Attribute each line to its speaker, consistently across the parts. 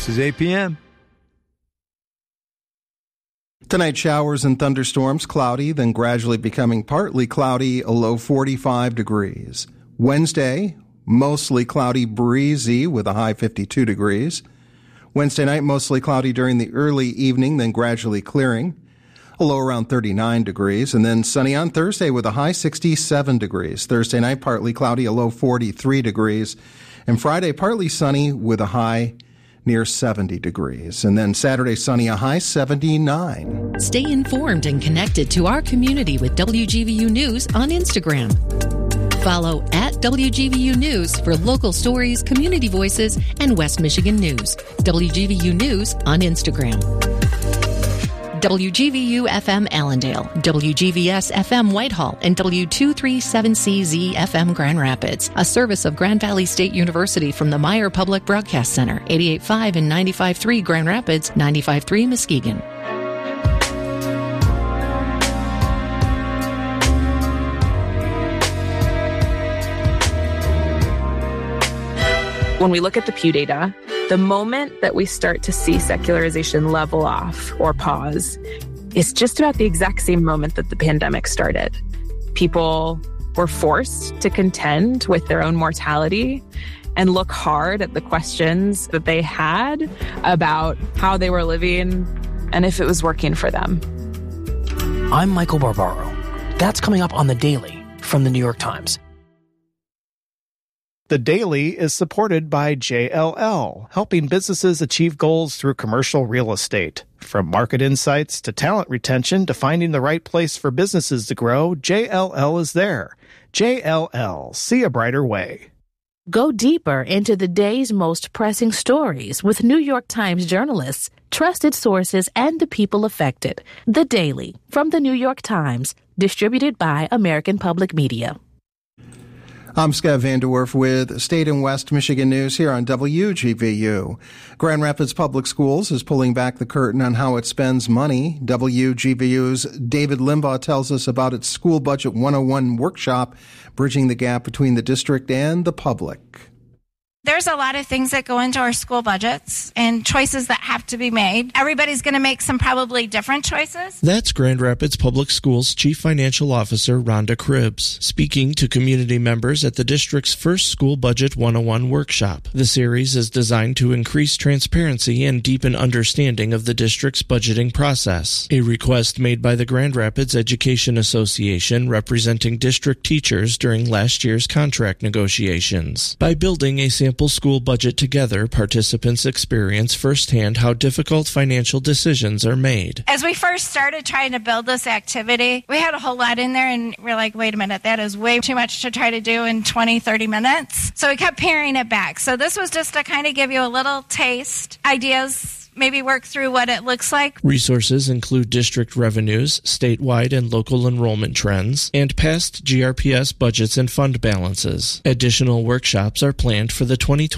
Speaker 1: is 8 p.m.
Speaker 2: Tonight, showers and thunderstorms, cloudy, then gradually becoming partly cloudy, a low 45 degrees. Wednesday, mostly cloudy, breezy with a high 52 degrees. Wednesday night, mostly cloudy during the early evening, then gradually clearing, a low around 39 degrees. And then sunny on Thursday with a high 67 degrees. Thursday night, partly cloudy, a low 43 degrees. And Friday, partly sunny with a high near 70 degrees. And then Saturday, sunny, a high 79.
Speaker 3: Stay informed and connected to our community with WGVU News on Instagram. Follow at WGVU News for local stories, community voices, and West Michigan news. WGVU News on Instagram. WGVU FM Allendale, WGVS FM Whitehall, and W237CZ FM Grand Rapids, a service of Grand Valley State University from the Meyer Public Broadcast Center, 88.5 and 95.3 Grand Rapids, 95.3 Muskegon.
Speaker 4: When we look at the Pew data, the moment that we start to see secularization level off or pause is just about the exact same moment that the pandemic started. People were forced to contend with their own mortality and look hard at the questions that they had about how they were living and if it was working for them.
Speaker 5: I'm Michael Barbaro. That's coming up on The Daily from The New York Times.
Speaker 6: The Daily is supported by JLL, helping businesses achieve goals through commercial real estate. From market insights to talent retention to finding the right place for businesses to grow, JLL is there. JLL, see a brighter way.
Speaker 7: Go deeper into the day's most pressing stories with New York Times journalists, trusted sources, and the people affected. The Daily from The New York Times, distributed by American Public Media.
Speaker 2: I'm Scott Van Der Werf with State and West Michigan News here on WGVU. Grand Rapids Public Schools is pulling back the curtain on how it spends money. WGVU's David Limbaugh tells us about its School Budget 101 workshop, bridging the gap between the district and the public.
Speaker 8: There's a lot of things that go into our school budgets and choices that have to be made. Everybody's going to make some probably different choices.
Speaker 9: That's Grand Rapids Public Schools Chief Financial Officer Rhonda Cribbs, speaking to community members at the district's first School Budget 101 workshop. The series is designed to increase transparency and deepen understanding of the district's budgeting process, a request made by the Grand Rapids Education Association representing district teachers during last year's contract negotiations. By building a sample school budget together, participants experience firsthand how difficult financial decisions are made.
Speaker 8: As we first started trying to build this activity, we had a whole lot in there, and we're like, wait a minute, that is way too much to try to do in 20, 30 minutes. So we kept paring it back. So this was just to kind of give you a little taste, ideas, maybe work through what it looks like.
Speaker 9: Resources include district revenues, statewide and local enrollment trends, and past GRPS budgets and fund balances. Additional workshops are planned for the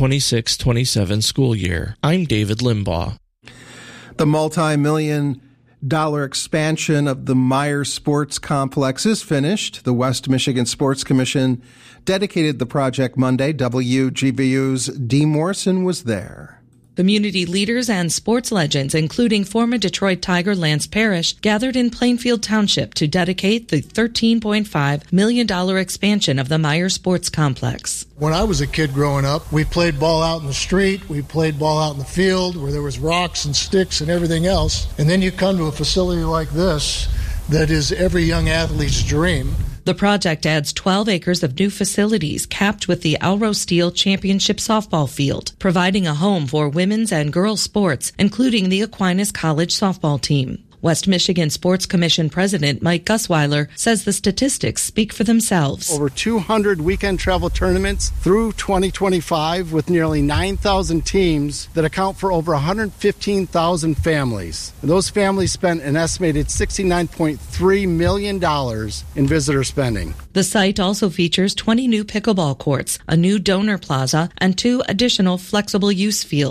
Speaker 9: 2026-27 school year. I'm David Limbaugh.
Speaker 2: The multi-million-dollar expansion of the Meyer Sports Complex is finished. The West Michigan Sports Commission dedicated the project Monday. WGVU's Dee Morrison was there.
Speaker 10: Community leaders and sports legends, including former Detroit Tiger Lance Parrish, gathered in Plainfield Township to dedicate the $13.5 million expansion of the Meyer Sports Complex.
Speaker 11: When I was a kid growing up, we played ball out in the street, we played ball out in the field where there was rocks and sticks and everything else. And then you come to a facility like this that is every young athlete's dream.
Speaker 10: The project adds 12 acres of new facilities capped with the Alro Steel Championship softball field, providing a home for women's and girls' sports, including the Aquinas College softball team. West Michigan Sports Commission President Mike Gusweiler says the statistics speak for themselves.
Speaker 12: Over 200 weekend travel tournaments through 2025 with nearly 9,000 teams that account for over 115,000 families. And those families spent an estimated $69.3 million in visitor spending.
Speaker 10: The site also features 20 new pickleball courts, a new donor plaza, and 2 additional flexible use fields.